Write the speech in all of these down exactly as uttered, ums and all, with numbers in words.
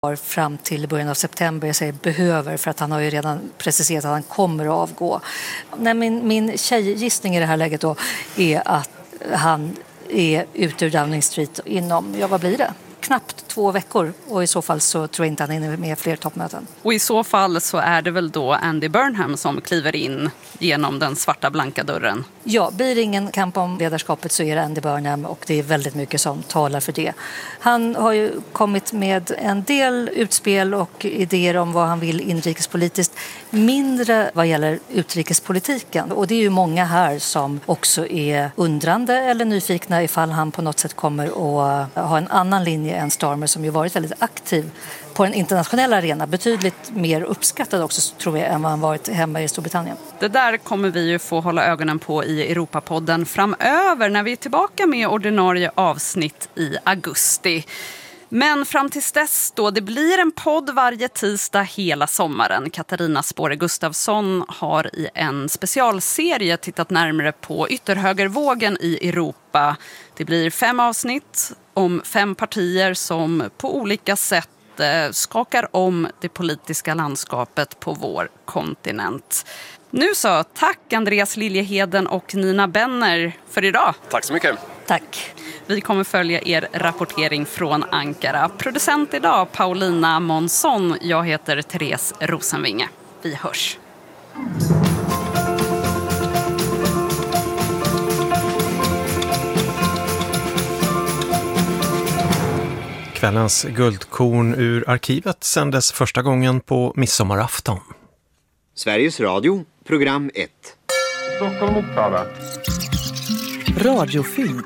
fram till början av september. Jag säger behöver för att han har ju redan preciserat att han kommer att avgå. Nej, min, min tjejgissning i det här läget då är att han är ute ur Downing Street inom, ja vad blir det? Knappt två veckor, och i så fall så tror jag inte han är med fler toppmöten. Och i så fall så är det väl då Andy Burnham som kliver in genom den svarta blanka dörren? Ja, blir det ingen kamp om ledarskapet så är det Andy Burnham, och det är väldigt mycket som talar för det. Han har ju kommit med en del utspel och idéer om vad han vill inrikespolitiskt, mindre vad gäller utrikespolitiken. Och det är ju många här som också är undrande eller nyfikna ifall han på något sätt kommer att ha en annan linje än Starmer, som ju varit väldigt aktiv på den internationella arena, betydligt mer uppskattad också tror jag än vad han varit hemma i Storbritannien. Det där kommer vi ju få hålla ögonen på i Europapodden framöver när vi är tillbaka med ordinarie avsnitt i augusti. Men fram tills dess då, det blir en podd varje tisdag hela sommaren. Katarina Spåre Gustafsson har i en specialserie tittat närmare på ytterhögervågen i Europa. Det blir fem avsnitt om fem partier som på olika sätt skakar om det politiska landskapet på vår kontinent. Nu så, tack Andreas Liljeheden och Nina Benner för idag. Tack så mycket. Tack. Vi kommer följa er rapportering från Ankara. Producent idag Paulina Månsson. Jag heter Therese Rosenvinge. Vi hörs. Kvällens guldkorn ur arkivet sändes första gången på midsommarafton. Sveriges Radio, program ett. Stockholm Uppsala. Radiofynd.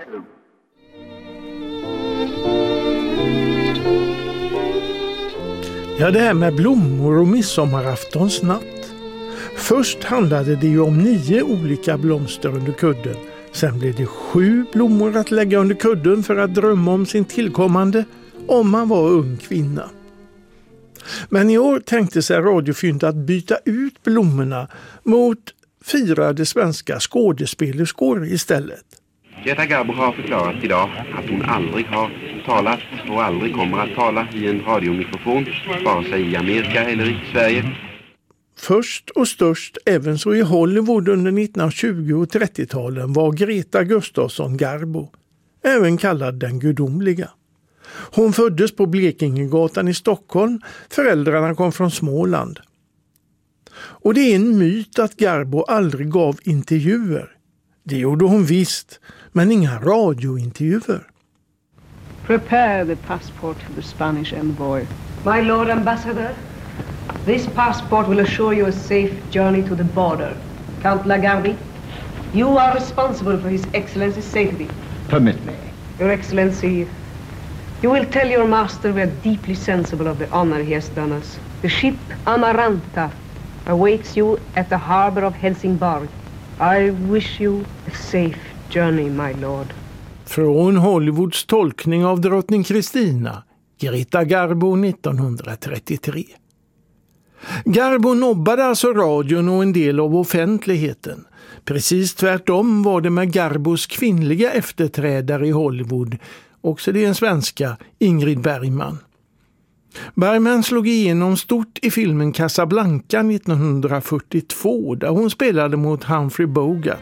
Ja, det här med blommor och midsommaraftons natt. Först handlade det ju om nio olika blomster under kudden. Sen blev det sju blommor att lägga under kudden för att drömma om sin tillkommande om man var ung kvinna. Men i år tänkte sig Radiofynd att byta ut blommorna mot firade svenska skådespelerskor istället. Greta Garbo har förklarat idag att hon aldrig har talat och aldrig kommer att tala i en radiomikrofon, vare sig i Amerika eller i Sverige. Först och störst även så i Hollywood under nittonhundratjugo- och trettio-talen var Greta Gustafsson Garbo, även kallad den gudomliga. Hon föddes på Blekingegatan i Stockholm, föräldrarna kom från Småland. Och det är en myt att Garbo aldrig gav intervjuer. Det gjorde hon visst, men inga radiointervjuer. Prepare the passport for the Spanish envoy. My Lord Ambassador, this passport will assure you a safe journey to the border. Count Lagarde, you are responsible for His Excellency's safety. Permit me. Your Excellency, you will tell your master we are deeply sensible of the honor he has done us. The ship Amaranta awaits you at the harbor of Helsingborg. I wish you a safe journey, my lord. Från Hollywoods tolkning av drottning Kristina, Greta Garbo nittonhundratrettiotre. Garbo nobbade alltså radion och en del av offentligheten. Precis tvärtom var det med Garbos kvinnliga efterträdare i Hollywood, också det en svenska, Ingrid Bergman. Bergman slog igenom stort i filmen Casablanca nittonhundrafyrtiotvå där hon spelade mot Humphrey Bogart.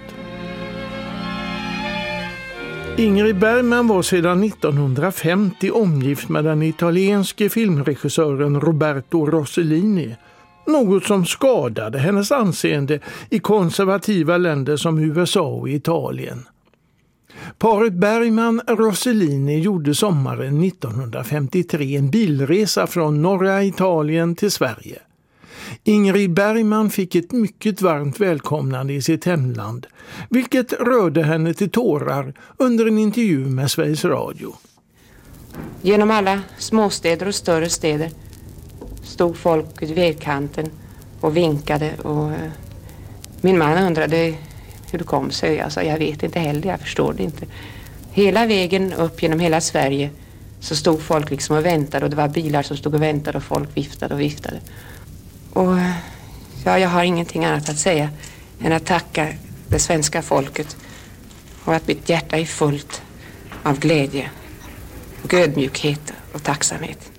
Ingrid Bergman var sedan nittonhundrafemtio omgift med den italienske filmregissören Roberto Rossellini, något som skadade hennes anseende i konservativa länder som U S A och Italien. Paret Bergman-Rossellini gjorde sommaren nittonhundrafemtiotre en bilresa från norra Italien till Sverige. Ingrid Bergman fick ett mycket varmt välkomnande i sitt hemland, vilket rörde henne till tårar under en intervju med Sveriges Radio. Genom alla småstäder och större städer stod folk vid vägkanten och vinkade, och min man undrade hur det kom sig. Jag sa, jag vet inte heller, jag förstår det inte. Hela vägen upp genom hela Sverige så stod folk liksom och väntade, och det var bilar som stod och väntade och folk viftade och viftade. Och ja, jag har ingenting annat att säga än att tacka det svenska folket, och att mitt hjärta är fullt av glädje och ödmjukhet och tacksamhet.